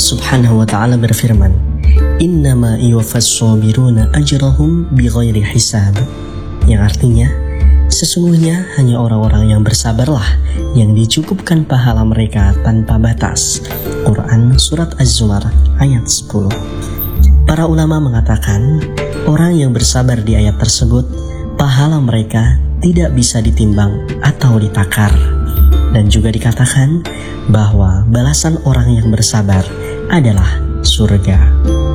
Subhanahu wa ta'ala berfirman, Innama yuwaffas sabiruna ajrahum bighairi hisab, yang artinya sesungguhnya hanya orang-orang yang bersabarlah yang dicukupkan pahala mereka tanpa batas. Quran Surat Az-Zumar ayat 10. Para ulama mengatakan orang yang bersabar di ayat tersebut, pahala mereka tidak bisa ditimbang atau ditakar. Dan juga dikatakan bahwa balasan orang yang bersabar adalah surga.